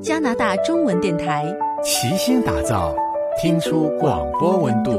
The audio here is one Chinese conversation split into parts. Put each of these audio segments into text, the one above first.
加拿大中文电台齐心打造听出广播温度。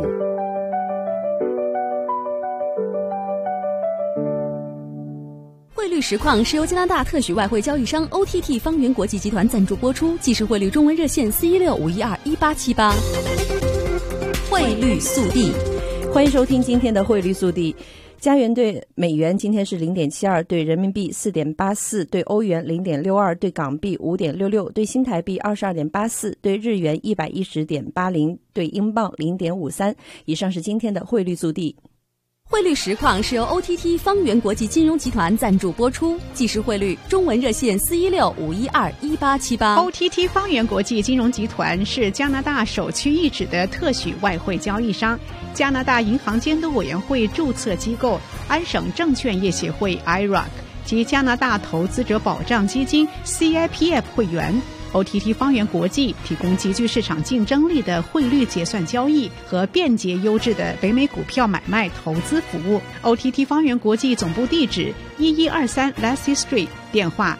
汇率实况是由加拿大特许外汇交易商 OTT 方圆国际集团赞助播出，即时汇率中文热线416-512-1878。汇率速递， 欢迎收听今天的汇率速递。加元对美元今天是 0.72， 对人民币 4.84， 对欧元 0.62， 对港币 5.66， 对新台币 22.84， 对日元 110.80， 对英镑 0.53。 以上是今天的汇率速递。 汇率实况是由 OTT 方圆国际金融集团赞助播出，即时汇率中文热线416-512-1878。 OTT 方圆国际金融集团是加拿大首屈一指的特许外汇交易商，加拿大银行监督委员会注册机构，安省证券业协会 IROC 及加拿大投资者保障基金 CIPF 会员。OTT 方圆国际提供极具市场竞争力的汇率结算交易和便捷优质的北美股票买卖投资服务。OTT 方圆国际总部地址1123 Lassie Street， 电话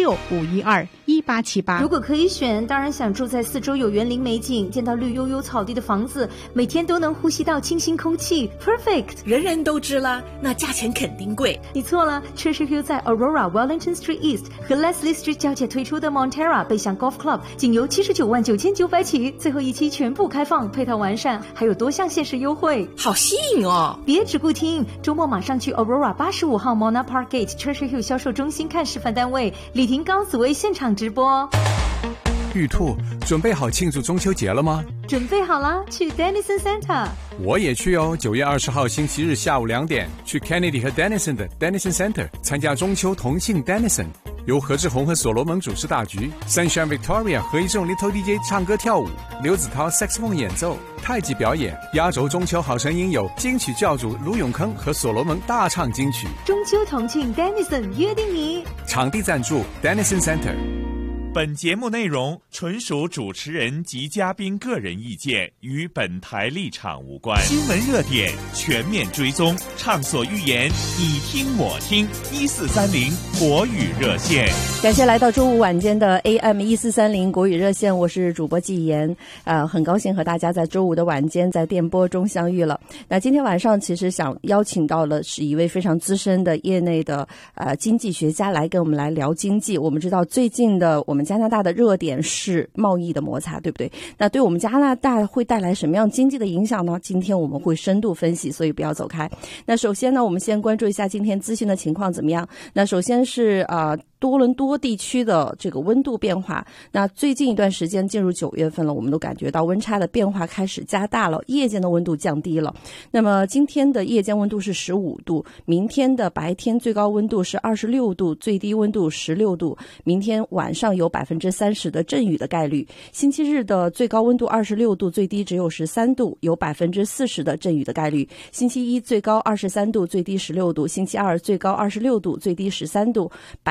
416-512-1878。 如果可以选，当然想住在四周有园林美景、见到绿油油草地的房子，每天都能呼吸到清新空气 ，perfect。 人人都知了，那价钱肯定贵。 你错了 ，Treasure Hill 在 Aurora Wellington Street East 和 Leslie Street 交界推出的 Montera 北向Golf Club 仅由799900起，最后一期全部开放，配套完善，还有多项限时优惠， 好吸引哦！ 别只顾听，周末马上去 Aurora 85号 Mona Park Gate Treasure Hill 销售中心看示范单位，李廷刚紫薇现场直播。 玉兔，准备好庆祝中秋节了吗？ 准备好了，去 Denison Center。 我也去哦，9月20号星期日下午2点，去 Kennedy 和 Denison 的 Denison Center 参加中秋同庆 Denison， 由何志宏和所罗门主持大局， Sunshine Victoria 和一众 Little DJ 唱歌跳舞，刘子涛 Saxophone 演奏，太极表演，压轴中秋好声音有金曲教主卢永康和所罗门大唱金曲。 中秋同庆 Denison 约定你， 场地赞助 Denison Center。 本节目内容纯属主持人及嘉宾个人意见，与本台立场无关。新闻热点全面追踪，畅所欲言，你听我听。1430国语热线。 感谢来到周五晚间的 AM1430国语热线，我是主播纪言。很高兴和大家在周五的晚间在电波中相遇了。那今天晚上其实想邀请到了是一位非常资深的业内的经济学家来跟我们来聊经济。我们知道最近的我们加拿大的热点是贸易的摩擦，对不对？那对我们加拿大会带来什么样经济的影响呢？今天我们会深度分析，所以不要走开。那首先呢，我们先关注一下今天资讯的情况怎么样。那首先是多伦多地区的这个温度变化。那最近一段时间进入9月份了，我们都感觉到温差的变化开始加大了，夜间的温度降低了。那么今天的夜间温度是15度，明天的白天最高温度是26度，最低温度16度。明天晚上有30%的阵雨的概率。星期日的最高温度26度，最低只有13度，有40%的阵雨的概率。星期一最高23度，最低16度。星期二最高26度，最低13度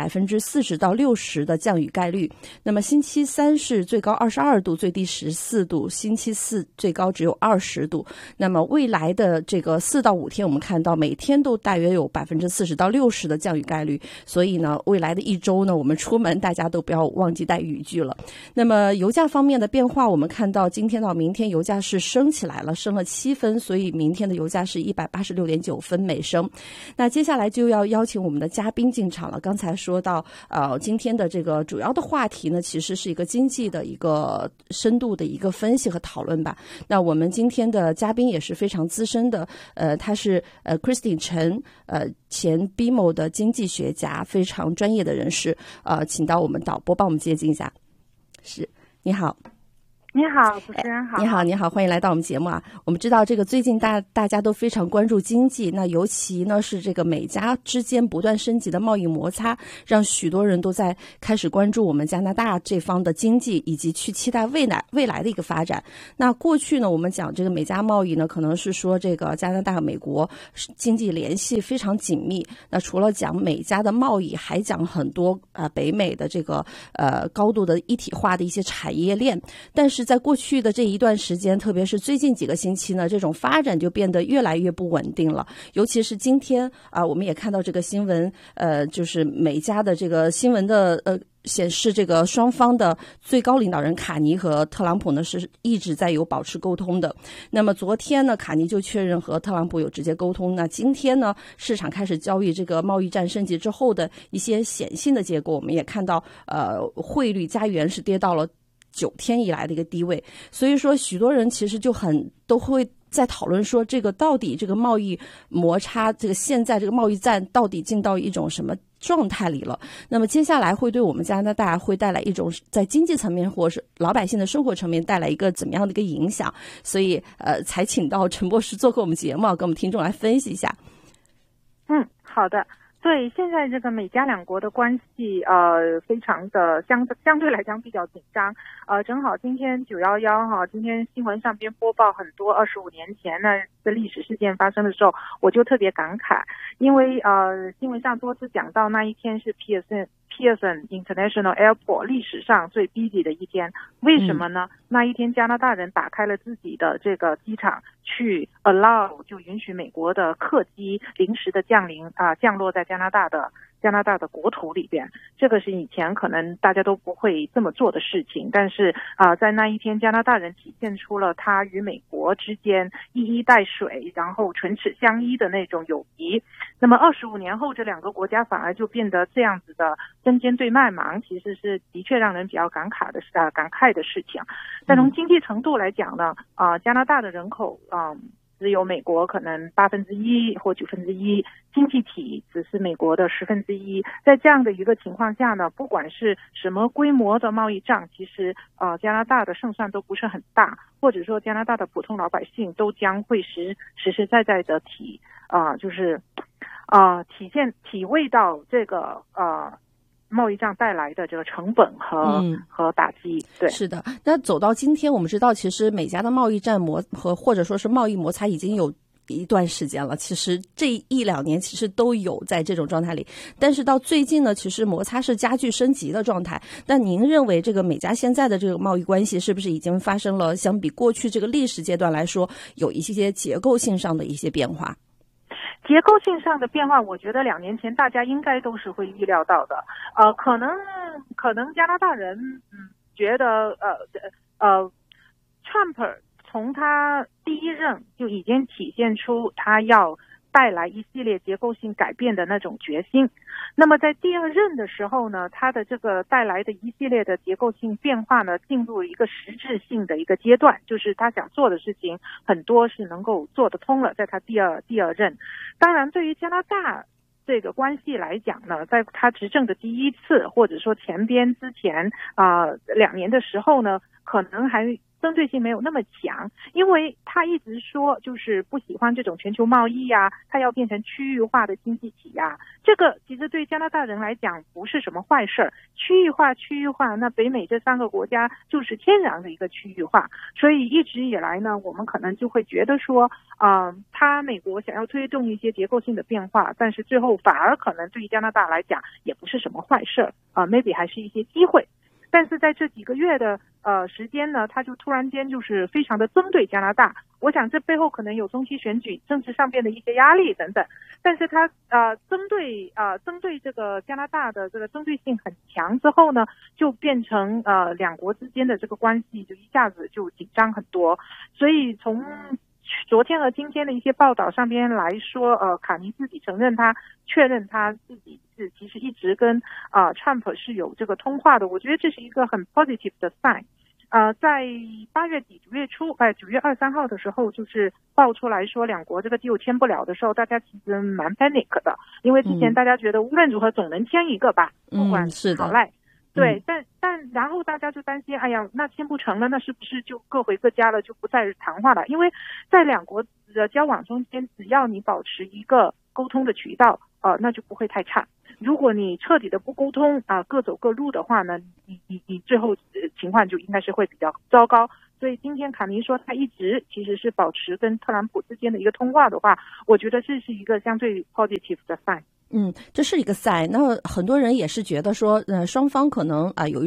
，40%到60%的降雨概率。那么星期三是最高22度，最低14度。星期四最高只有20度。那么未来的这个4到5天，我们看到每天都大约有40%到60%的降雨概率。所以呢，未来的一周呢，我们出门大家都不要忘记带雨具了。那么油价方面的变化，我们看到今天到明天油价是升起来了，升了7分，所以明天的油价是186.9分每升。那接下来就要邀请我们的嘉宾进场了。刚才说到今天的这个主要的话题呢，其实是一个经济的一个深度的一个分析和讨论吧。那我们今天的嘉宾也是非常资深的，他是Christine 陈，前 BMO 的经济学家，非常专业的人士。请到我们导播帮我们接近一下。是，你好。 你好，主持人好。 你好，欢迎来到我们节目啊。我们知道这个最近大家都非常关注经济，那尤其呢是这个美加之间不断升级的贸易摩擦，让许多人都在开始关注我们加拿大这方的经济，以及去期待未来的一个发展。那过去呢，我们讲这个美加贸易呢，可能是说这个加拿大和美国经济联系非常紧密。那除了讲美加的贸易，还讲很多北美的这个高度的一体化的一些产业链。但是在过去的这一段时间，特别是最近几个星期呢，这种发展就变得越来越不稳定了。尤其是今天我们也看到这个新闻，就是美加的这个新闻的显示这个双方的最高领导人卡尼和特朗普呢是一直在有保持沟通的。那么昨天呢，卡尼就确认和特朗普有直接沟通。那今天呢，市场开始交易这个贸易战升级之后的一些显性的结果，我们也看到，汇率加元是跌到了9天以来的一个低位。所以说，许多人其实都会在讨论说，这个到底这个贸易摩擦，这个现在这个贸易战到底进到一种什么状态里了？那么接下来会对我们加拿大会带来一种在经济层面或是老百姓的生活层面带来一个怎么样的一个影响？所以才请到陈博士做客我们节目，跟我们听众来分析一下。 好的。对，现在这个美加两国的关系非常的相对来讲比较紧张。正好今天911哈，今天新闻上边播报很多25年前呢的历史事件发生的时候，我就特别感慨，因为新闻上多次讲到那一天是 Pearson International Airport 历史上最 busy 的一天。为什么呢？那一天加拿大人打开了自己的这个机场，去 allow 就允许美国的客机临时的降落在加拿大的国土里边。这个是以前可能大家都不会这么做的事情，但是在那一天加拿大人体现出了他与美国之间一衣带水，然后唇齿相依的那种友谊。那么25年后，这两个国家反而就变得这样子的针尖对麦芒，其实是的确让人比较感慨的事情。但从经济程度来讲呢，加拿大的人口只有美国可能1%或1%，经济体只是美国的1/10。在这样的一个情况下呢，不管是什么规模的贸易战，其实加拿大的胜算都不是很大，或者说加拿大的普通老百姓都将会实实在在的体味到这个贸易战带来的这个成本和打击。对， 是的。那走到今天，我们知道其实美加的贸易战或者说是贸易摩擦已经有一段时间了，其实这1-2年其实都有在这种状态里，但是到最近呢，其实摩擦是加剧升级的状态。但您认为这个美加现在的这个贸易关系是不是已经发生了相比过去这个历史阶段来说，有一些结构性上的一些变化？ 结构性上的变化，我觉得2年前大家应该都是会预料到的。可能加拿大人觉得Trump 从他第一任就已经体现出他要带来一系列结构性改变的那种决心。那么在第二任的时候呢，他的这个带来的一系列的结构性变化呢，进入一个实质性的一个阶段，就是他想做的事情很多是能够做得通了，在他第二任。当然对于加拿大这个关系来讲呢，在他执政的第一次或者说之前2年的时候呢，可能还针对性没有那么强，因为他一直说就是不喜欢这种全球贸易呀，他要变成区域化的经济体呀。这个其实对加拿大人来讲不是什么坏事，区域化，那北美这3个国家就是天然的一个区域化。所以一直以来呢，我们可能就会觉得说美国想要推动一些结构性的变化，但是最后反而可能对于加拿大来讲也不是什么坏事，maybe 还是一些机会。但是在这几个月的时间呢，他就突然间就是非常的针对加拿大。我想这背后可能有中期选举政治上边的一些压力等等，但是他针对这个加拿大的这个针对性很强之后呢，就变成两国之间的这个关系就一下子就紧张很多。所以从昨天和今天的一些报道上边来说，卡尼自己确认他自己是其实一直跟Trump 是有这个通话的。我觉得这是一个很 positive 的 sign。在8月底9月初9月23号的时候，就是爆出来说两国这个deal签不了的时候，大家其实蛮 panic 的，因为之前大家觉得无论如何总能签一个吧，不管好赖。对，但然后大家就担心，哎呀，那签不成了，那是不是就各回各家了，就不再谈话了？因为在两国的交往中间，只要你保持一个沟通的渠道，那就不会太差。如果你彻底的不沟通各走各路的话呢，你最后情况就应该是会比较糟糕。所以今天卡尼说他一直其实是保持跟特朗普之间的一个通话的话，我觉得这是一个相对 positive 的 sign。 这是一个赛。那很多人也是觉得说，双方可能有一种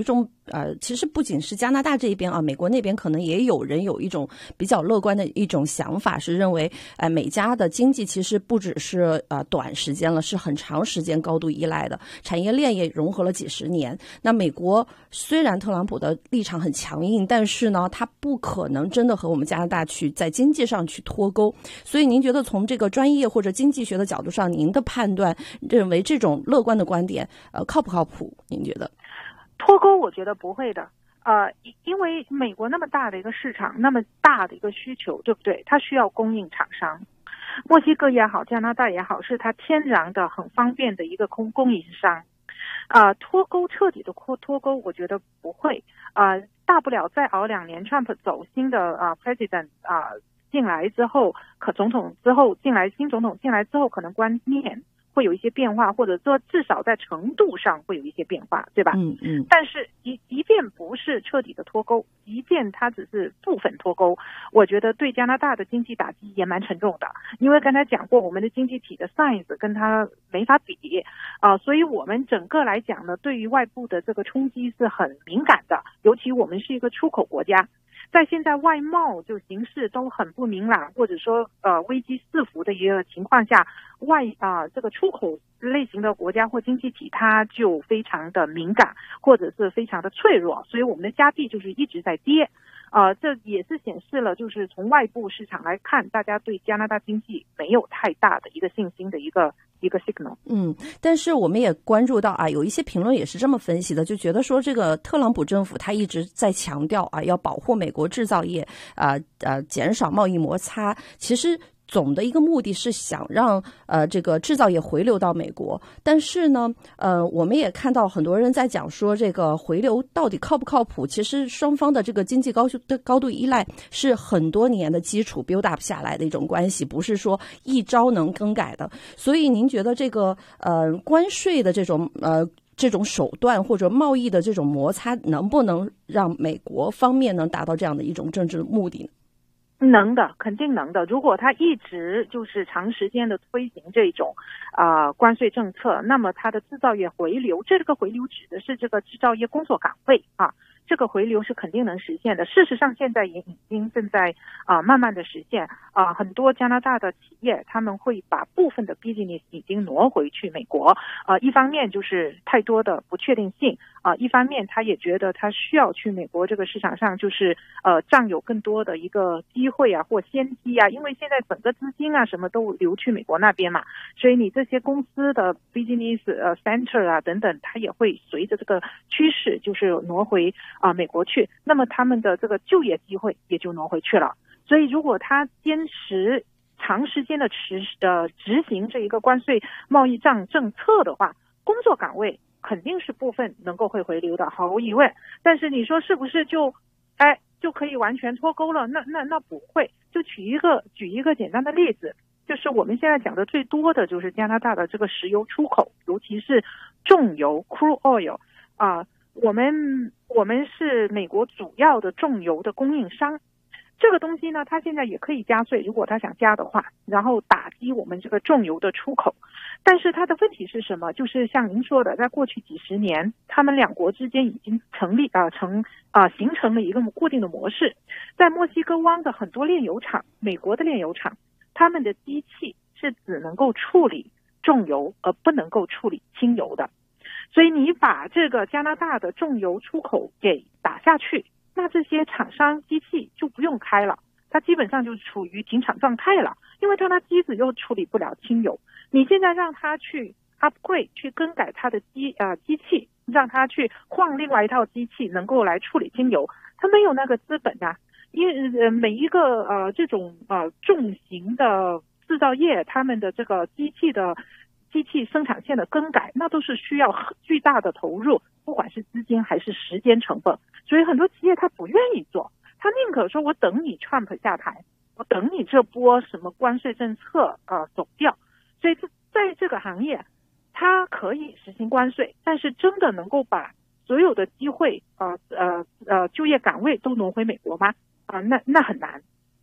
其实不仅是加拿大这边啊，美国那边可能也有人有一种比较乐观的一种想法，是认为美加的经济其实不只是短时间了，是很长时间高度依赖的，产业链也融合了几十年。那美国虽然特朗普的立场很强硬，但是呢，他不可能真的和我们加拿大去在经济上去脱钩。所以您觉得从这个专业或者经济学的角度上，您的判断认为这种乐观的观点靠不靠谱？您觉得？ 脱钩我觉得不会的，因为美国那么大的一个市场，那么大的一个需求，对不对？它需要供应厂商，墨西哥也好，加拿大也好，是它天然的很方便的一个供应商。脱钩彻底的脱钩，我觉得不会。大不了再熬2年 ，Trump 走新的President 进来之后，新总统进来之后，可能观念会有一些变化，或者说至少在程度上会有一些变化，对吧？但是即便不是彻底的脱钩，即便它只是部分脱钩，我觉得对加拿大的经济打击也蛮沉重的。因为刚才讲过，我们的经济体的 size 跟它没法比所以我们整个来讲呢，对于外部的这个冲击是很敏感的，尤其我们是一个出口国家。在现在外贸就形势都很不明朗，或者说危机四伏的一个情况下，这个出口类型的国家或经济体它就非常的敏感，或者是非常的脆弱，所以我们的加币就是一直在跌。这也是显示了就是从外部市场来看，大家对加拿大经济没有太大的一个信心的一个 signal。 但是我们也关注到有一些评论也是这么分析的，就觉得说这个特朗普政府他一直在强调要保护美国制造业，减少贸易摩擦，其实总的一个目的是想让这个制造业回流到美国。但是呢我们也看到很多人在讲说这个回流到底靠不靠谱，其实双方的这个经济高度依赖是很多年的基础 build up 下来的一种关系，不是说一朝能更改的。所以您觉得这个关税的这种手段或者贸易的这种摩擦能不能让美国方面能达到这样的一种政治目的呢？ 能的，肯定能的。如果他一直就是长时间的推行这种关税政策，那么他的制造业回流，这个回流指的是这个制造业工作岗位这个回流是肯定能实现的。事实上现在也已经正在慢慢的实现很多加拿大的企业他们会把部分的 business 已经挪回去美国一方面就是太多的不确定性一方面他也觉得他需要去美国这个市场上就是占有更多的一个机会或先机因为现在整个资金什么都流去美国那边嘛，所以你这些公司的 business center 等等，它也会随着这个趋势就是挪回美国去，那么他们的这个就业机会也就挪回去了。所以如果他坚持长时间的执行这一个关税贸易战政策的话，工作岗位肯定是部分能够会回流的，毫无疑问。但是你说是不是就可以完全脱钩了？那不会。就举一个简单的例子，就是我们现在讲的最多的就是加拿大的这个石油出口，尤其是重油 crude oil 我们是美国主要的重油的供应商。这个东西呢，它现在也可以加税，如果它想加的话，然后打击我们这个重油的出口。但是它的问题是什么？就是像您说的，在过去几十年，他们两国之间已经形成了一个固定的模式。在墨西哥湾的很多炼油厂，美国的炼油厂，他们的机器是只能够处理重油而不能够处理轻油的。所以你把这个加拿大的重油出口给打下去，那这些厂商机器就不用开了，它基本上就处于停产状态了，因为它的机子又处理不了轻油。你现在让它去 upgrade 去更改它的机器，让它去换另外一套机器能够来处理轻油，它没有那个资本因为每一个这种重型的制造业，他们的这个机器生产线的更改，那都是需要巨大的投入，不管是资金还是时间成本。所以很多企业他不愿意做，他宁可说我等你 Trump 下台，我等你这波什么关税政策走掉。所以在这个行业它可以实行关税，但是真的能够把所有的机会就业岗位都挪回美国吗？那很难。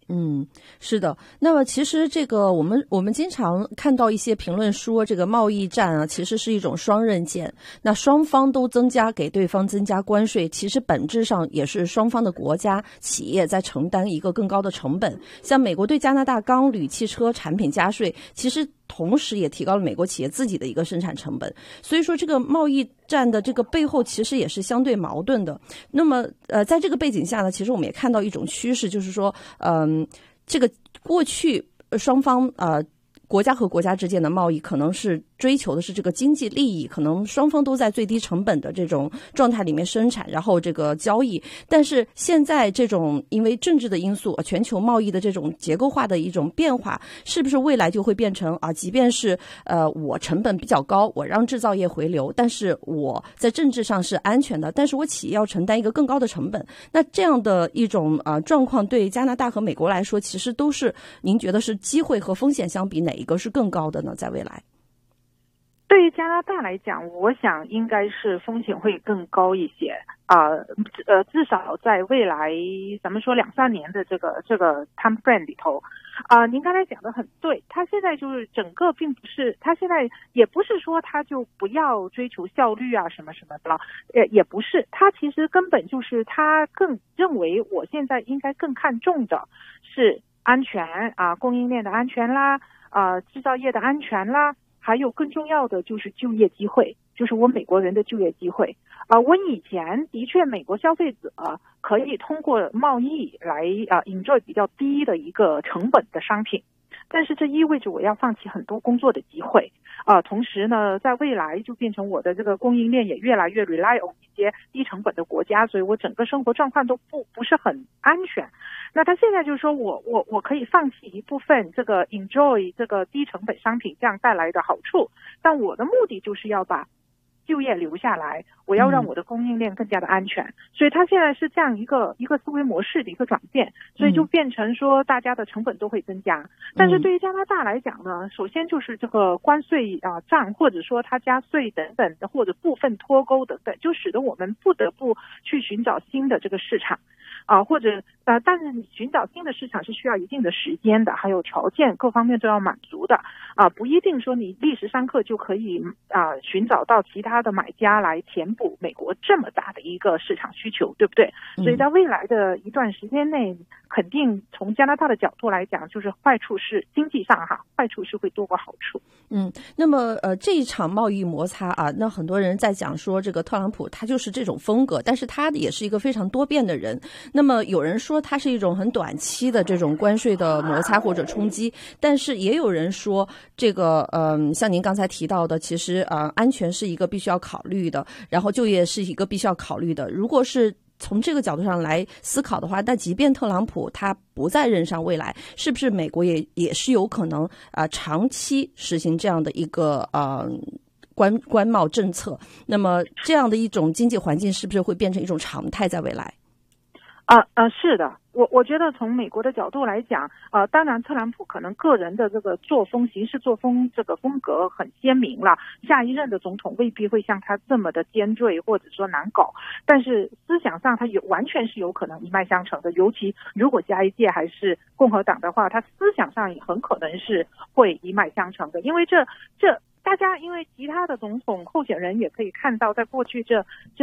是的。那么其实这个我们经常看到一些评论说，这个贸易战啊，其实是一种双刃剑。那双方都给对方增加关税，其实本质上也是双方的国家企业在承担一个更高的成本。像美国对加拿大钢铝汽车产品加税，其实同时也提高了美国企业自己的一个生产成本。所以说这个贸易战的这个背后其实也是相对矛盾的。那么在这个背景下呢，其实我们也看到一种趋势，就是说这个过去双方国家和国家之间的贸易可能是追求的是这个经济利益，可能双方都在最低成本的这种状态里面生产，然后这个交易。但是现在这种因为政治的因素，全球贸易的这种结构化的一种变化，是不是未来就会变成即便是我成本比较高，我让制造业回流，但是我在政治上是安全的，但是我企业要承担一个更高的成本。那这样的一种状况对加拿大和美国来说，其实都是您觉得是机会和风险相比哪一个是更高的呢？在未来？ 对于加拿大来讲，我想应该是风险会更高一些至少在未来咱们说2-3年的这个 time frame 里头您刚才讲的很对，他现在就是整个并不是，他现在也不是说他就不要追求效率啊什么什么的了，也不是，他其实根本就是他更认为我现在应该更看重的是安全供应链的安全啦制造业的安全啦，还有更重要的就是就业机会，就是我美国人的就业机会我以前的确美国消费者可以通过贸易来enjoy 比较低的一个成本的商品，但是这意味着我要放弃很多工作的机会同时呢在未来就变成我的这个供应链也越来越 rely on 一些低成本的国家，所以我整个生活状况都不是很安全。那他现在就是说我可以放弃一部分这个 enjoy 这个低成本商品这样带来的好处，但我的目的就是要把就业留下来，我要让我的供应链更加的安全，所以它现在是这样一个思维模式的一个转变，所以就变成说大家的成本都会增加。但是对于加拿大来讲呢，首先就是这个关税战或者说它加税等等的，或者部分脱钩等等，就使得我们不得不去寻找新的这个市场或者但是你寻找新的市场是需要一定的时间的，还有条件各方面都要满足的不一定说你立时三刻就可以寻找到其他的买家来填补美国这么大的一个市场需求，对不对？所以在未来的一段时间内，肯定从加拿大的角度来讲，就是坏处是经济上坏处是会多过好处。 那么这一场贸易摩擦那很多人在讲说这个特朗普他就是这种风格，但是他也是一个非常多变的人。那么有人说他是一种很短期的这种关税的摩擦或者冲击，但是也有人说这个像您刚才提到的，其实安全是一个必须要考虑的，然后就业是一个必须要考虑的。如果是从这个角度上来思考的话，那即便特朗普他不在任上，未来是不是美国也是有可能长期实行这样的一个关贸政策？那么这样的一种经济环境是不是会变成一种常态在未来？ 是的，我觉得从美国的角度来讲当然特朗普可能个人的这个行事作风这个风格很鲜明了，下一任的总统未必会像他这么的尖锐或者说难搞，但是思想上他完全是有可能一脉相承的，尤其如果下一届还是共和党的话，他思想上也很可能是会一脉相承的。因为这大家因为其他的总统候选人也可以看到，在过去这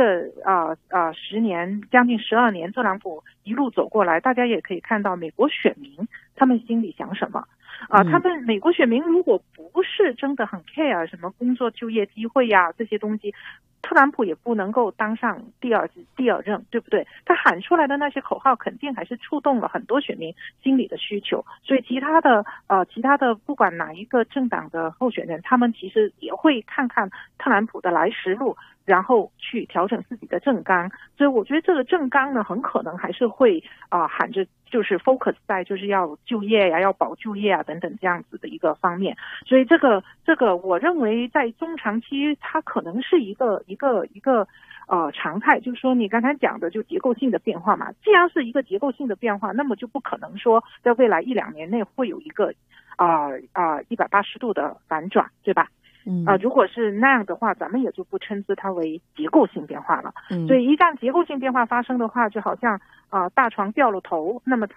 10年将近12年特朗普一路走过来，大家也可以看到美国选民他们心里想什么他们美国选民如果不是真的很 care 什么工作就业机会这些东西，特朗普也不能够当上第二任，对不对？他喊出来的那些口号肯定还是触动了很多选民心理的需求，所以其他的不管哪一个政党的候选人，他们其实也会看看特朗普的来时路，然后去调整自己的政纲。所以我觉得这个政纲呢，很可能还是会喊着就是 focus 在就是要就业要保就业等等这样子的一个方面。所以这个我认为在中长期它可能是一个常态，就是说你刚才讲的就结构性的变化嘛。既然是一个结构性的变化，那么就不可能说在未来1-2年内会有一个180度的反转，对吧？如果是那样的话，咱们也就不称之它为结构性变化了。所以一旦结构性变化发生的话，就好像大床掉了头，那么它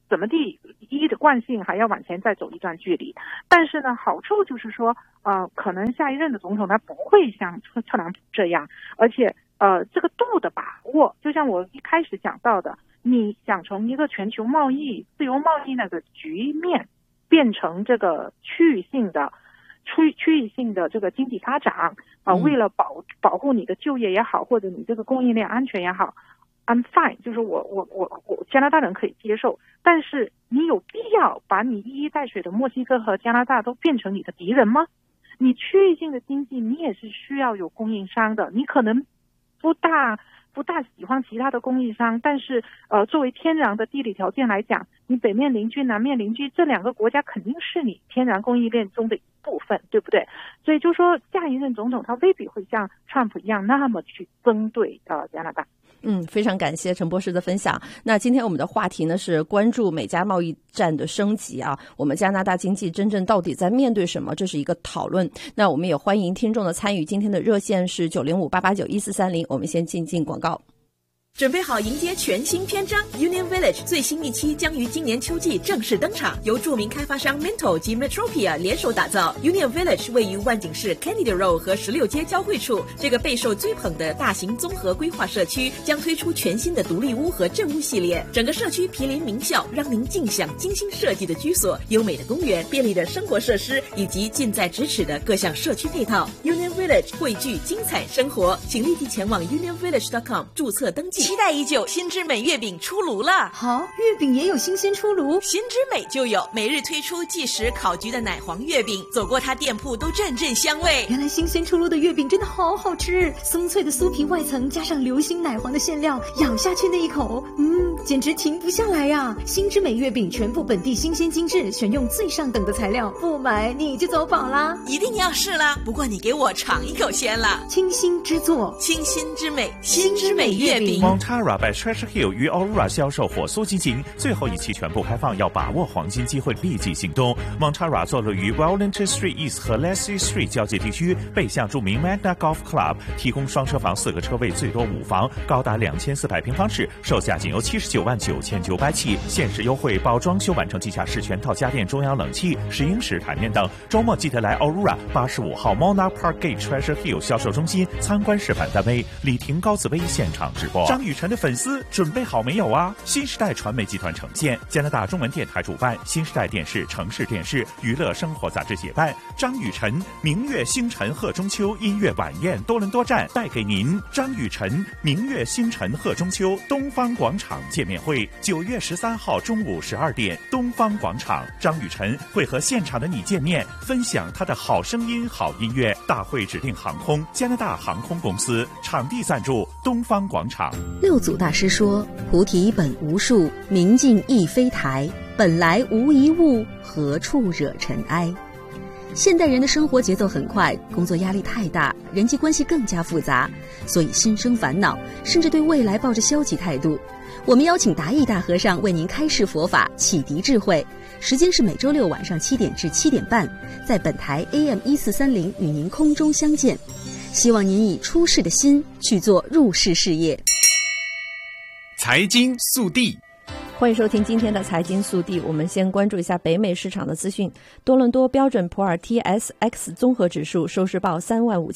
怎么地一的惯性还要往前再走一段距离。但是呢，好处就是说可能下一任的总统他不会像特朗普这样，而且这个度的把握，就像我一开始讲到的，你想从一个全球贸易自由贸易那个局面变成这个区域性的这个经济发展为了保护你的就业也好，或者你这个供应链安全也好，I'm fine， 就是我加拿大人可以接受，但是你有必要把你一衣带水的墨西哥和加拿大都变成你的敌人吗？你区域性的经济你也是需要有供应商的，你可能不大喜欢其他的供应商，但是作为天然的地理条件来讲，你北面邻居南面邻居这两个国家肯定是你天然供应链中的一部分，对不对？所以就说下一任总统他未必会像川普一样那么去针对加拿大。 非常感谢陈博士的分享。那今天我们的话题呢是关注美加贸易战的升级啊，我们加拿大经济真正到底在面对什么，这是一个讨论。那我们也欢迎听众的参与，今天的热线是905-889-1430，我们先进广告。 准备好迎接全新篇章 Union Village 最新一期将于今年秋季正式登场，由著名开发商 Minto 及 Metropia 联手打造。Union Village 位于万景市 Kennedy Road 和16街交汇处，这个备受追捧的大型综合规划社区将推出全新的独立屋和镇屋系列，整个社区毗邻名校，让您尽享精心设计的居所、优美的公园、便利的生活设施以及近在咫尺的各项社区配套。Union Village 汇聚精彩生活，请立即前往 unionvillage.com 注册登记。 期待已久，新之美月饼出炉了。 好，月饼也有新鲜出炉？ 新之美就有，每日推出即食烤焗的奶黄月饼，走过它店铺都阵阵香味。 原来新鲜出炉的月饼真的好好吃，松脆的酥皮外层加上流心奶黄的馅料，咬下去那一口，简直停不下来呀！新之美月饼全部本地新鲜精致，选用最上等的材料，不买你就走宝啦！ 一定要试啦！不过你给我尝一口先啦。 清新之作， 清新之美，新之美月饼。 Montara by Treasure Hill 于 Aurora 销售火速进行，最后一期全部开放，要把握黄金机会，立即行动。Montara 坐落于 Wellington Street East 和 Leslie Street 交界地区，背向著名 Magna Golf Club， 提供双车房4个车位，最多5房，高达2400平方尺，售价仅由79万9900起，限时优惠，包装修完成即下市全套家电、中央冷气、10英尺台面等。周末记得来 Aurora 85号 Monarch Park Gate Treasure Hill 销售中心参观示范单位，李婷、高紫薇现场直播。张雨晨的粉丝准备好没有啊？新时代传媒集团呈现，加拿大中文电台主办，新时代电视、城市电视、娱乐生活杂志协办，张雨晨明月星辰贺中秋音乐晚宴多伦多站带给您张雨晨明月星辰贺中秋东方广场见面会，9月13号中午12点，东方广场，张雨晨会和现场的你见面，分享他的好声音、好音乐。大会指定航空加拿大航空公司，场地赞助东方广场。 六祖大师说：“菩提本无树，明镜亦非台，本来无一物，何处惹尘埃。”现代人的生活节奏很快，工作压力太大，人际关系更加复杂，所以心生烦恼，甚至对未来抱着消极态度。我们邀请达义大和尚为您开示佛法，启迪智慧。时间是每周六晚上7点至7点半，在本台 AM1430与您空中相见。希望您以出世的心去做入世事业。 财经速递， 欢迎收听今天的财经速递。我们先关注一下北美市场的资讯。多伦多标准普尔 TSX 综合指数收市报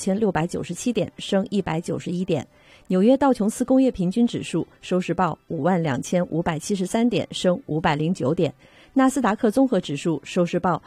35697点，升191点。纽约道琼斯工业平均指数收市报52573点，升509点。纳斯达克综合指数收市报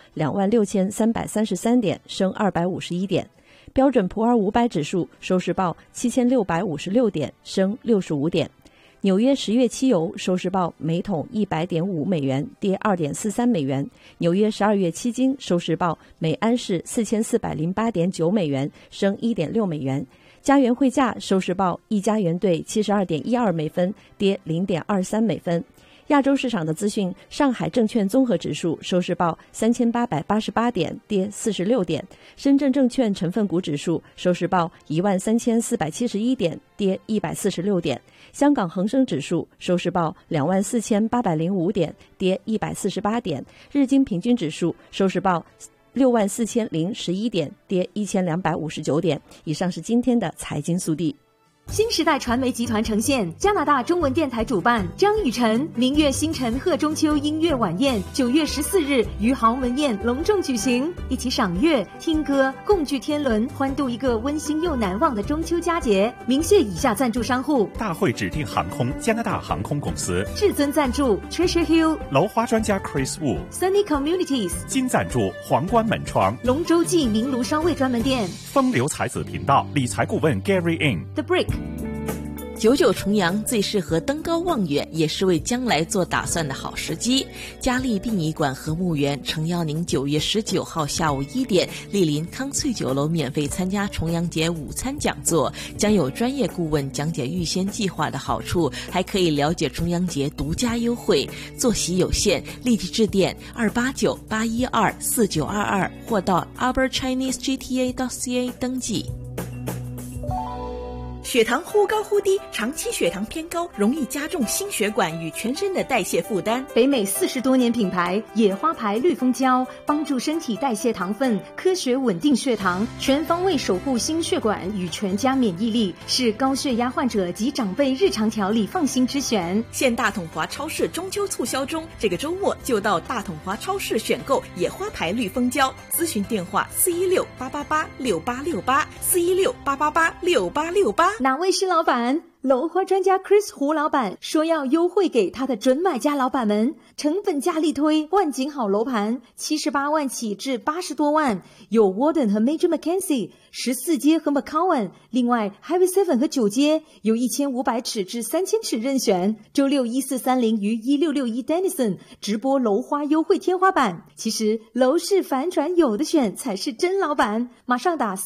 26333点，升251点。标准普尔500指数收市报7656点，升65点。纽约10月期油收市报每桶100.5美元，跌2.43美元。纽约12月期金收市报每安士4408.9美元，升1.6美元。加元汇价收市报1加元兑72.12美分，跌0.23美分。亚洲市场的资讯，上海证券综合指数收市报3888点，跌46点。深圳证券成分股指数收市报13471点，跌146点。香港恒生指数收市报24805点，跌148点。日经平均指数收市报64011点，跌1259点。以上是今天的财经速递。 新时代传媒集团呈现，加拿大中文电台主办，张雨晨、明月星辰贺中秋音乐晚宴，9月14日于豪门宴隆重举行，一起赏月、听歌，共聚天伦，欢度一个温馨又难忘的中秋佳节。明谢以下赞助商户： 大会指定航空加拿大航空公司， 至尊赞助 Treasure Hill， 楼花专家 Chris Wu， Sunny Communities， 金赞助皇冠门窗， 龙舟记名炉烧味专门店， 风流才子频道理财顾问 Gary In， The Brick。 99重阳最适合登高望远，也是为将来做打算的好时机。嘉利殡仪馆和墓园诚邀您9月19号下午1点莅临康翠酒楼，免费参加重阳节午餐讲座，将有专业顾问讲解预先计划的好处，还可以了解重阳节独家优惠。坐席有限，立即致电289-812-4922或到 albertchinesegta.ca 登记。血糖忽高忽低，长期血糖偏高容易加重心血管与全身的代谢负担。 北美40多年品牌野花牌绿蜂胶，帮助身体代谢糖分，科学稳定血糖，全方位守护心血管与全家免疫力，是高血压患者及长辈日常调理放心之选。 现大统华超市中秋促销中，这个周末就到大统华超市选购野花牌绿蜂胶。咨询电话416-888-6868，416-888-6868。 哪位是老板？楼花专家 Chris 胡老板说要优惠给他的准买家老板们，成本价力推，万景好楼盘78万起至80多万，有 Warden 和 Major Mackenzie 14街和 McCowan， 另外 Highway 7和9街有1500尺至3000尺任选。周六1430于1661 Denison 直播楼花优惠天花板。其实楼市反转有的选才是真老板，马上打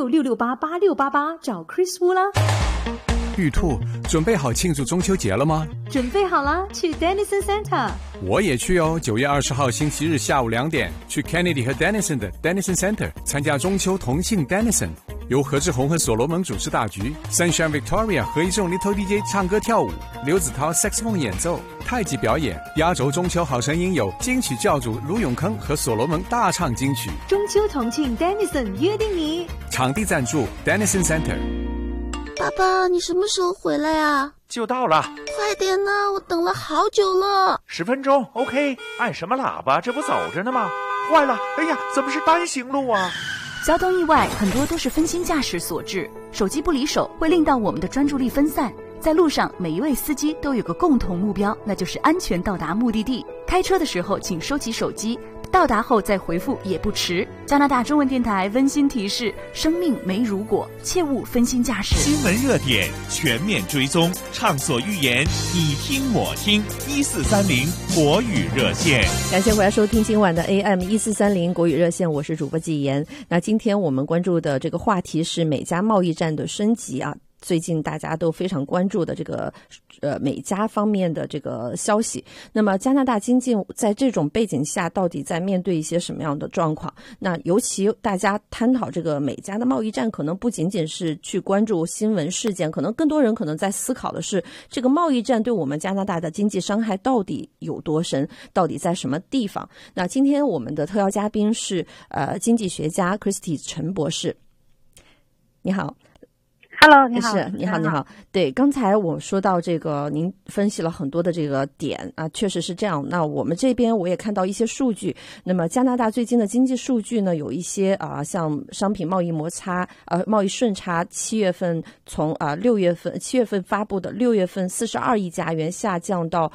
416-668-8688找 Chris 胡啦。 玉兔，准备好庆祝中秋节了吗？ 准备好了，去 Denison Center。 我也去哦，9月20号星期日下午2点，去 Kennedy 和 Denison 的 Denison Center 参加中秋同庆 Denison， 由何志宏和所罗门主持大局， Sunshine Victoria 和一众 Little DJ 唱歌跳舞，刘子涛 Saxophone 演奏，太极表演。压轴中秋好声音有金曲教主卢永康和所罗门大唱金曲。 中秋同庆 Denison 约定你。 场地赞助 Denison Center。 爸爸，你什么时候回来啊？ 就到了， 快点呢，我等了好久了。 10分钟 OK。 按什么喇叭？这不走着呢吗？坏了，哎呀，怎么是单行路啊？ 交通意外很多都是分心驾驶所致，手机不离手会令到我们的专注力分散。在路上，每一位司机都有个共同目标，那就是安全到达目的地。开车的时候请收起手机，到达后再回复也不迟。加拿大中文电台温馨提示：生命没如果，切勿分心驾驶。 新闻热点全面追踪，畅所欲言，你听我听。1430国语热线。 感谢回来收听今晚的 AM 1430国语热线，我是主播纪言。那今天我们关注的这个话题是美加贸易战的升级啊。最近大家都非常关注的这个美加方面的这个消息。那么加拿大经济在这种背景下到底在面对一些什么样的状况？那尤其大家探讨这个美加的贸易战，可能不仅仅是去关注新闻事件，可能更多人可能在思考的是这个贸易战对我们加拿大的经济伤害到底有多深，到底在什么地方。那今天我们的特邀嘉宾是经济学家 Christy 陈博士。你好。 Hello， 你好。 是，你好，你好。对，刚才我说到这个，您分析了很多的这个点啊，确实是这样。那我们这边我也看到一些数据。那么加拿大最近的经济数据呢，有一些像商品贸易摩擦，贸易顺差，7月份从7月份发布的6月份42亿加元下降到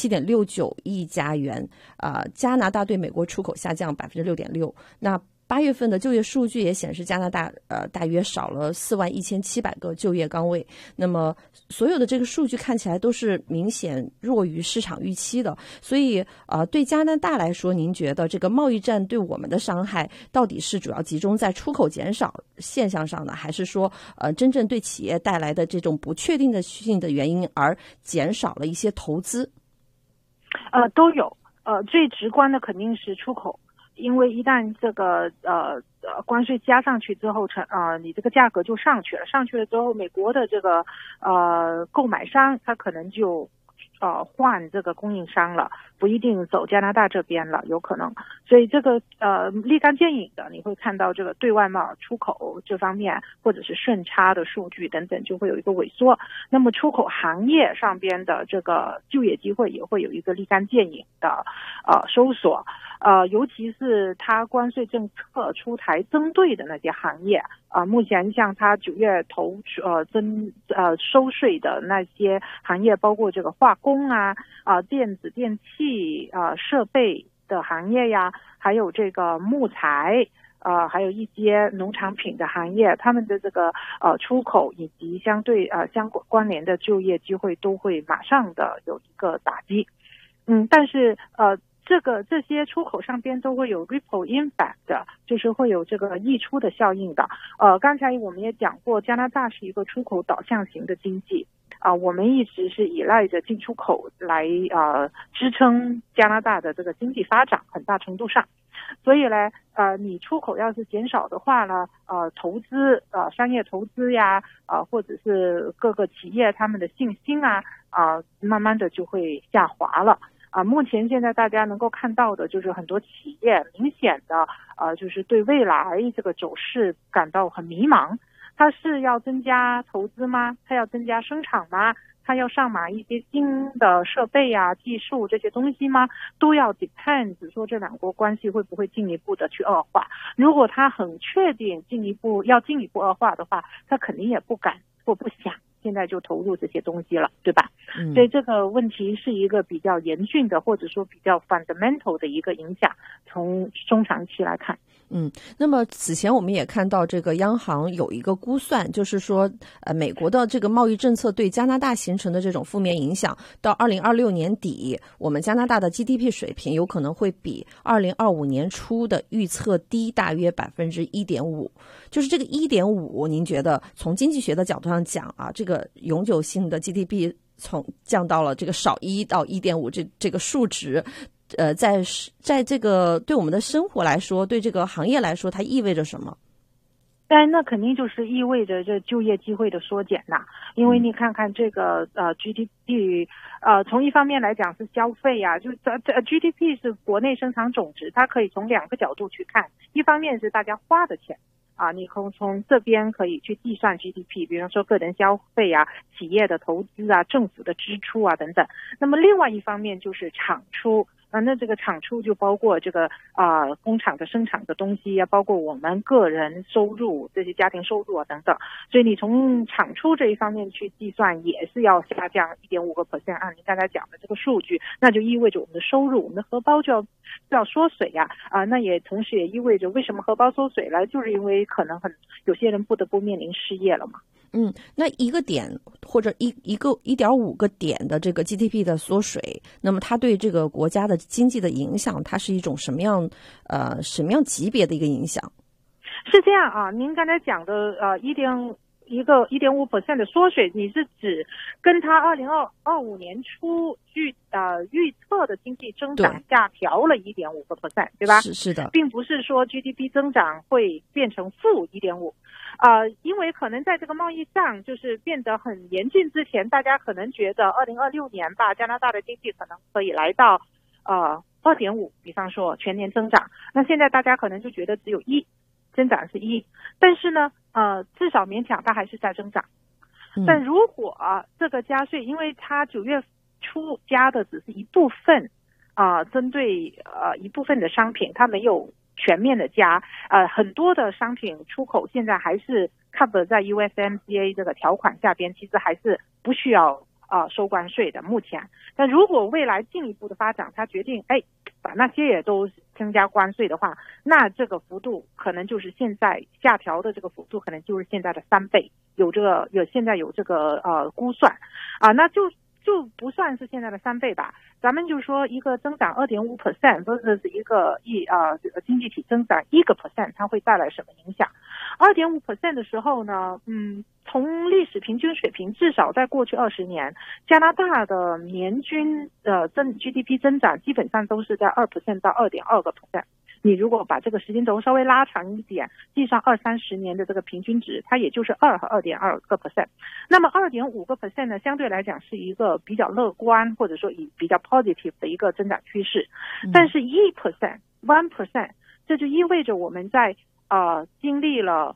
7.69亿加元。加拿大对美国出口下降6.6%。那8月份的就业数据也显示，加拿大大约少了41700个就业岗位。那么所有的这个数据看起来都是明显弱于市场预期的。所以对加拿大来说，您觉得这个贸易战对我们的伤害到底是主要集中在出口减少现象上呢，还是说真正对企业带来的这种不确定性的原因而减少了一些投资？ 都有。最直观的肯定是出口。因为一旦这个关税加上去之后，你这个价格就上去了之后，美国的这个购买商他可能就换这个供应商了，不一定走加拿大这边了，有可能。所以这个立竿见影的，你会看到这个对外贸出口这方面或者是顺差的数据等等就会有一个萎缩。那么出口行业上边的这个就业机会也会有一个立竿见影的收缩。尤其是它关税政策出台针对的那些行业目前像它9月收税的那些行业，包括这个化工电子电器设备的行业呀，还有这个木材还有一些农产品的行业，他们的这个出口以及相关联的就业机会都会马上的有一个打击。但是这些出口上边都会有 ripple impact 的，就是会有这个溢出的效应的。刚才我们也讲过，加拿大是一个出口导向型的经济我们一直是依赖着进出口来支撑加拿大的这个经济发展，很大程度上。所以呢你出口要是减少的话呢投资商业投资呀或者是各个企业他们的信心慢慢的就会下滑了。目前现在大家能够看到的就是很多企业明显的就是对未来这个走势感到很迷茫。它是要增加投资吗？它要增加生产吗？它要上马一些新的设备技术这些东西吗？都要 depend 说这两国关系会不会进一步的去恶化。如果它很确定进一步恶化的话，它肯定也不敢或不想现在就投入这些东西了，对吧？所以这个问题是一个比较严峻的，或者说比较 fundamental 的一个影响，从中长期来看。 那么此前我们也看到这个央行有一个估算，就是说美国的这个贸易政策对加拿大形成的这种负面影响，到2026年底我们加拿大的 GDP 水平有可能会比2025年初的预测低大约 1.5%。 就是这个 1.5%， 您觉得从经济学的角度上讲这个永久性的 GDP 从降到了这个少1到 1.5 这个数值在这个对我们的生活来说，对这个行业来说，它意味着什么？ 那肯定就是意味着这就业机会的缩减因为你看看这个GDP 从一方面来讲是消费就GDP 是国内生产总值，它可以从2个角度去看，一方面是大家花的钱你从这边可以去计算 GDP， 比如说个人消费企业的投资政府的支出等等。那么另外一方面就是产出那这个产出就包括这个工厂的生产的东西包括我们个人收入，这些家庭收入等等。所以你从产出这一方面去计算，也是要下降 1.5%。按你刚才讲的这个数据，那就意味着我们的收入，我们的荷包就要缩水那也同时也意味着为什么荷包缩水了，就是因为可能有些人不得不面临失业了嘛。 那一个点或者1.5个点的这个 GDP 的缩水，那么它对这个国家的经济的影响，它是一种什么样级别的一个影响？ 是这样您刚才讲的1.5% 的缩水，你是指跟它2025年初预测的经济增长下调了 1.5%， 对吧？ 是的， 并不是说 GDP 增长会变成负 1.5%。因为可能在这个贸易上就是变得很严峻之前，大家可能觉得2026年吧，加拿大的经济可能可以来到2.5%，比方说全年增长。那现在大家可能就觉得只有1%，增长是1%，但是呢至少勉强它还是在增长。但如果这个加税，因为它9月初加的只是一部分针对一部分的商品，它没有全面的加很多的商品出口现在还是 cover 在 USMCA 这个条款下边，其实还是不需要收关税的目前。但如果未来进一步的发展，他决定把那些也都增加关税的话，那这个幅度可能就是现在下调的这个幅度可能就是现在的3倍，现在有这个估算那就不算是现在的3倍吧。咱们就说一个增长 2.5% 或者是一个经济体增长 1%， 它会带来什么影响？ 2.5% 的时候呢从历史平均水平，至少在过去20年，加拿大的年均GDP 增长基本上都是在 2% 到 2.2%。 你如果把这个时间轴稍微拉长一点，计上20-30年的这个平均值，它也就是2和2.2%。那么2.5% 呢，相对来讲是一个比较乐观或者说比较 positive 的一个增长趋势。但是1%、1%，这就意味着我们在经历了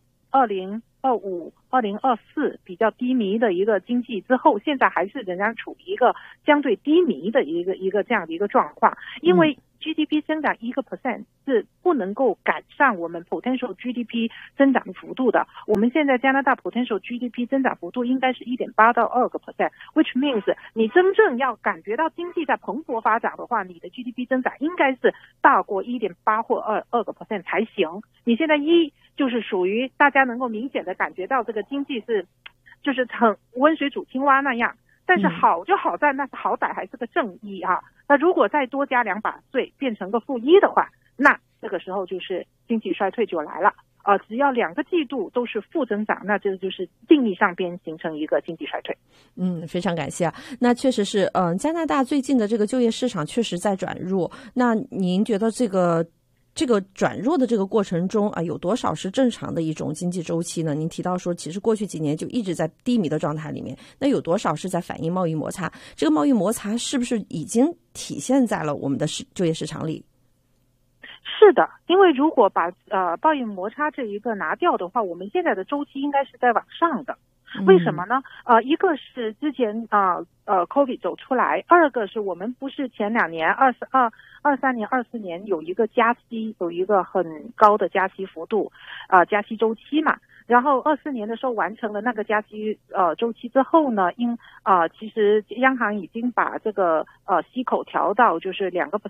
2025、2024比较低迷的一个经济之后，现在还是仍然处于一个相对低迷的一个这样的一个状况。因为 GDP 增长1% 是不能够赶上我们 potential GDP 增长幅度的。我们现在加拿大 potential GDP 增长幅度应该是1.8到2%， which means 你真正要感觉到经济在蓬勃发展的话，你的 GDP 增长应该是大过1.8或2% 才行。你现在就是属于大家能够明显的感觉到这个经济是就是很温水煮青蛙那样。但是好就好在那好歹还是个正1啊。那如果再多加2把税变成个-1的话，那这个时候就是经济衰退就来了。只要2个季度都是负增长，那这就是定义上边形成一个经济衰退。 非常感谢啊。那确实是加拿大最近的这个就业市场确实在转弱。那您觉得这个转弱的这个过程中有多少是正常的一种经济周期呢？您提到说其实过去几年就一直在低迷的状态里面，那有多少是在反映贸易摩擦？这个贸易摩擦是不是已经体现在了我们的就业市场里？ 是的，因为如果把贸易摩擦这一个拿掉的话，我们现在的周期应该是在往上的。为什么呢？一个是之前COVID 走出来，二个是我们不是前2年23年、24年有一个加息，有一个很高的加息幅度，加息周期嘛。然后24年的时候完成了那个加息周期之后呢，其实央行已经把这个息口调到就是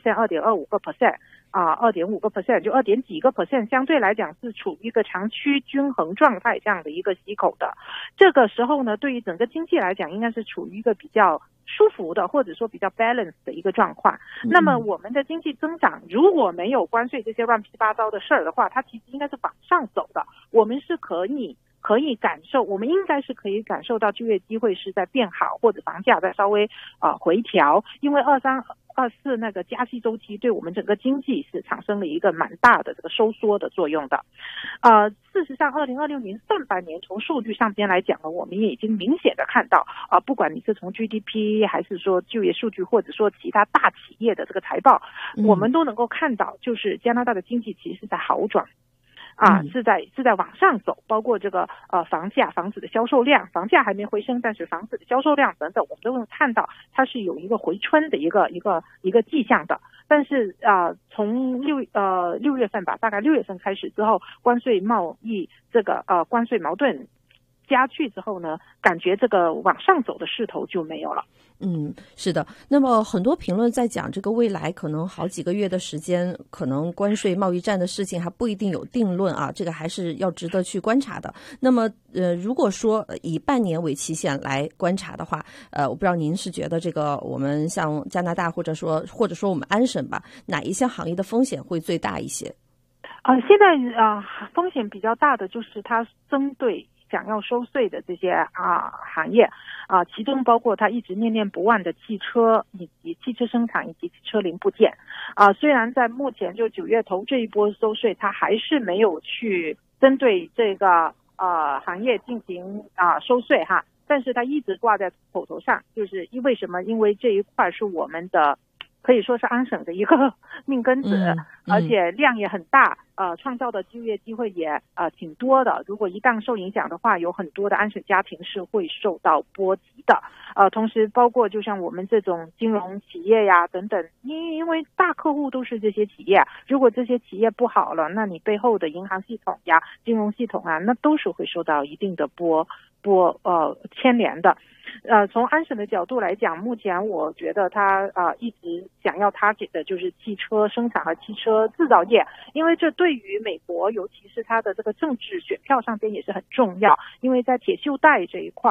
2%、2.25%、2.5%，就2点几个%，相对来讲是处于一个长期均衡状态这样的一个息口的。这个时候呢，对于整个经济来讲，应该是处于一个比较舒服的或者说比较 balance 的一个状况。那么我们的经济增长如果没有关税这些乱七八糟的事儿的话，它其实应该是往上走的。我们是可以感受，我们应该是可以感受到就业机会是在变好，或者房价在稍微回调。因为23、24那个加息周期对我们整个经济是产生了一个蛮大的这个收缩的作用的。事实上2026年上半年从数据上边来讲呢，我们也已经明显的看到不管你是从 GDP 还是说就业数据，或者说其他大企业的这个财报，我们都能够看到就是加拿大的经济其实是在好转。是在往上走，包括这个房子的销售量，房价还没回升，但是房子的销售量等等，我们都能看到它是有一个回春的一个迹象的。但是从6月份吧，大概6月份开始之后，关税贸易这个关税矛盾加剧之后呢，感觉这个往上走的势头就没有了。 是的。那么很多评论在讲这个未来可能好几个月的时间，可能关税贸易战的事情还不一定有定论啊，这个还是要值得去观察的。那么如果说以半年为期限来观察的话，我不知道您是觉得这个我们像加拿大或者说我们安省吧，哪一项行业的风险会最大一些？ 现在风险比较大的就是它针对想要收税的这些行业其中包括它一直念念不忘的汽车以及汽车生产以及汽车零部件虽然在目前就9月头这一波收税，它还是没有去针对这个行业进行收税哈，但是它一直挂在口头上，就是为什么？因为这一块是我们的可以说是安省的一个命根子，而且量也很大，创造的就业机会也挺多的。如果一旦受影响的话，有很多的安省家庭是会受到波及的。同时包括就像我们这种金融企业呀等等，因为大客户都是这些企业，如果这些企业不好了，那你背后的银行系统呀、金融系统啊，那都是会受到一定的牵连的。从安省的角度来讲，目前我觉得他一直想要target的就是汽车生产和汽车制造业，因为这对于美国尤其是它的这个政治选票上边也是很重要，因为在铁锈带这一块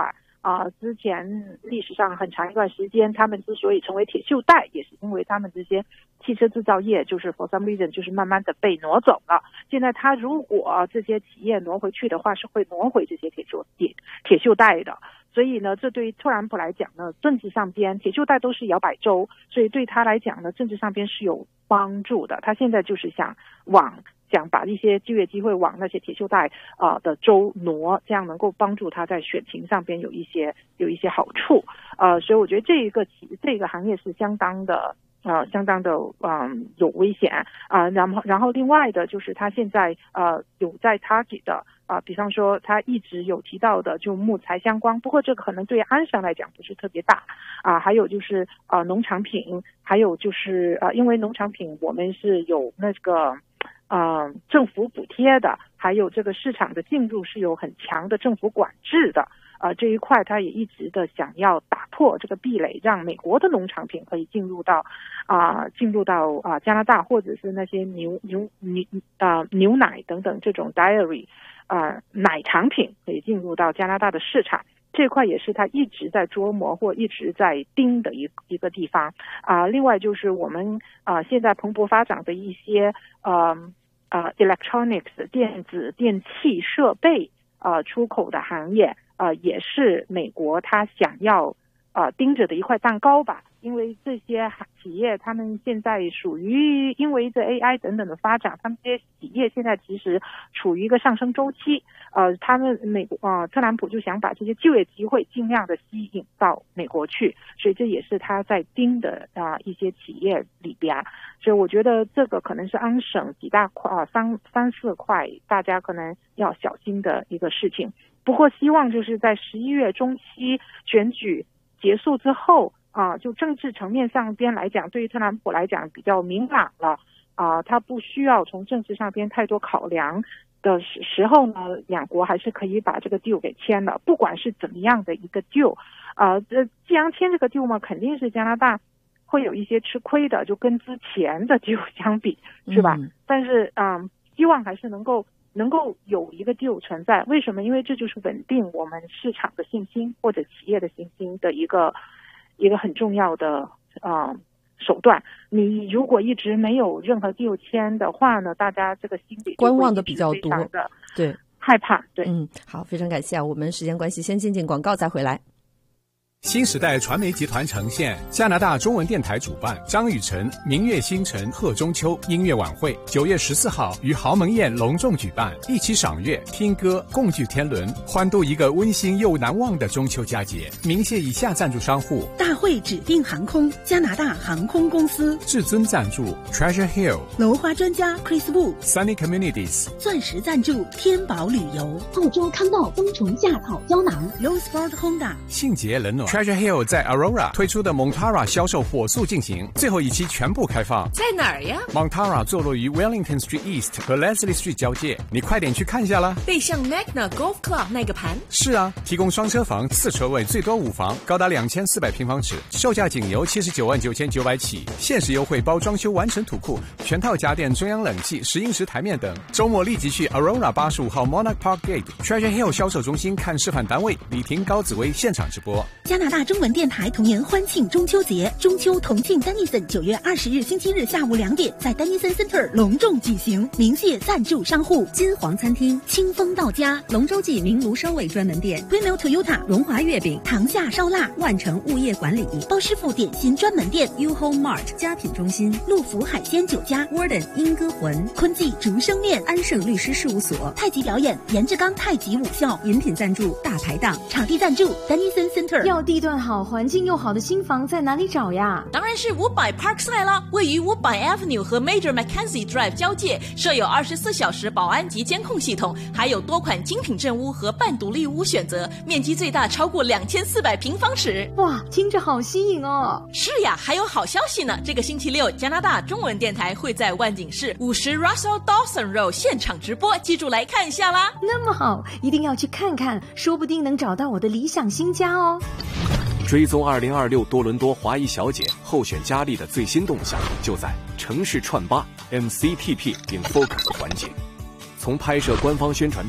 之前历史上很长一段时间，他们之所以成为铁锈带，也是因为他们这些汽车制造业就是 for some reason 就是慢慢的被挪走了。现在他如果这些企业挪回去的话，是会挪回这些铁锈带的。所以呢，这对于特朗普来讲呢，政治上边铁锈带都是摇摆州，所以对他来讲呢，政治上边是有帮助的。他现在就是想把一些就业机会往那些铁锈带的州挪，这样能够帮助他在选情上边有一些好处。所以我觉得这个行业是相当的有危险然后另外的就是他现在有在target的比方说他一直有提到的就木材相关，不过这个可能对安省来讲不是特别大还有就是农产品，还有就是因为农产品我们是有那个政府补贴的，还有这个市场的进入是有很强的政府管制的。这一块他也一直的想要打破这个壁垒，让美国的农产品可以进入到加拿大，或者是那些牛奶等等这种 dairy 奶产品可以进入到加拿大的市场。这块也是他一直在琢磨或一直在盯的一个地方另外就是我们现在蓬勃发展的一些electronics 电器设备出口的行业也是美国他想要盯着的一块蛋糕吧。因为这些企业他们现在属于因为这 AI 等等的发展，他们这些企业现在其实处于一个上升周期他们特朗普就想把这些就业机会尽量的吸引到美国去，所以这也是他在盯的一些企业里边。所以我觉得这个可能是安省几大块三四块大家可能要小心的一个事情。不过希望就是在11月中期选举结束之后就政治层面上边来讲，对于特朗普来讲比较明朗了他不需要从政治上边太多考量的时候呢，两国还是可以把这个 deal 给签了。不管是怎么样的一个 deal 既然签这个 deal 嘛，肯定是加拿大会有一些吃亏的，就跟之前的 deal 相比是吧但是希望还是能够有一个 deal 存在。为什么？因为这就是稳定我们市场的信心或者企业的信心的一个很重要的手段。你如果一直没有任何 deal 签的话呢，大家这个心理观望的比较多，对， 害怕。对， 好，非常感谢我们时间关系先进广告再回来。 新时代传媒集团呈现加拿大中文电台主办张雨晨明月星辰贺中秋音乐晚会，9月14号于豪门宴隆重举办，一起赏月听歌共聚天伦，欢度一个温馨又难忘的中秋佳节。鸣谢以下赞助商户： 大会指定航空、加拿大航空公司； 至尊赞助 Treasure Hill； 楼花专家 Chris Wu； Sunny Communities； 钻石赞助天宝旅游； 澳洲康道冬虫夏草胶囊； Low Sport Honda； 信捷冷暖。Treasure Hill 在 Aurora 推出的 Montara 销售火速进行，最后一期全部开放。 在哪儿呀？ Montara 坐落于 Wellington Street East 和 Leslie Street 交界，你快点去看一下啦。 背向 Magna Golf Club 那个盘。 是啊，提供双车房、4车位，最多5房，高达2400平方尺，售价仅由799900起，限时优惠包装修完成土库，全套家电、中央冷气、10英尺台面等。周末立即去 Aurora 85号 Monarch Park Gate Treasure Hill 销售中心看示范单位，李婷、高紫薇现场直播。 加拿大中文电台同年欢庆中秋节，中秋同庆 Denison 9月20日星期日下午2点在 Denison Center 隆重举行。鸣谢赞助商户： 金黄餐厅、 清风到家、 龙舟记名炉烧味专门店、 Greenmill Toyota 荣华月饼、 塘下烧腊、 万城物业管理、 包师傅点心专门店、 U Home Mart 家品中心、 陆福海鲜酒家、 Warden 英歌魂、 坤记竹升面、 安盛律师事务所、 太极表演、严志刚太极武校。 饮品赞助大排档， 场地赞助 Denison Center。 要地段好、环境又好的新房在哪里找呀？ 当然是500 Parkside 啦，位于500 Avenue 和 Major Mackenzie Drive 交界，设有24小时保安及监控系统，还有多款精品正屋和半独立屋选择，面积最大超过2400平方尺。 哇，听着好吸引哦！ 是呀，还有好消息呢！这个星期六，加拿大中文电台会在万景市50 Russell Dawson Road 现场直播，记住来看一下啦。 那么好，一定要去看看，说不定能找到我的理想新家哦。 追踪2026多伦多华裔小姐候选佳丽的最新动向，就在城市串吧 MCTP 并 Focus 环节。从拍摄官方宣传片、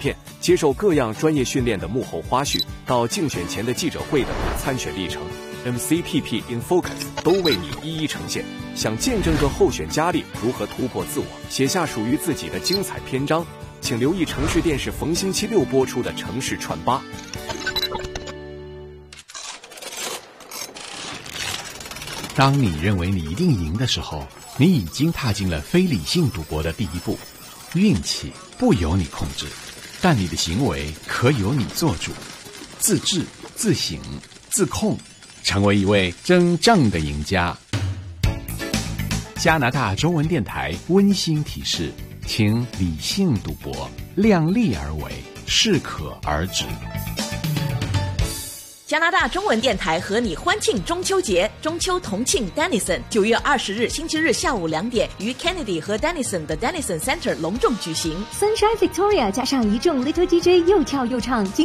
接受各样专业训练的幕后花絮，到竞选前的记者会的参选历程 ，MCPP in Focus 都为你一一呈现。想见证个候选佳丽如何突破自我，写下属于自己的精彩篇章，请留意城市电视逢星期六播出的《城市串吧》。 当你认为你一定赢的时候，你已经踏进了非理性赌博的第一步。运气不由你控制，但你的行为可由你做主。自制、自省、自控，成为一位真正的赢家。加拿大中文电台温馨提示，请理性赌博，量力而为，适可而止。 加拿大中文电台和你欢庆中秋节，中秋同庆 Denison 9月20日星期日下午2点于 Kennedy 和 Denison 的 Denison Center 隆重举行。 Sunshine Victoria 加上一众 Little DJ 又跳又唱。